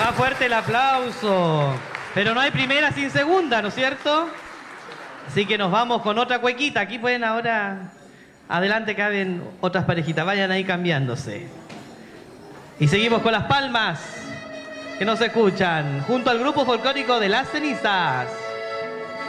Más fuerte el aplauso. Pero no hay primera sin segunda, ¿no es cierto? Así que nos vamos con otra cuequita. Aquí pueden ahora... Adelante caben otras parejitas. Vayan ahí cambiándose. Y seguimos con las palmas que nos escuchan. Junto al grupo folclórico de Las Cenizas.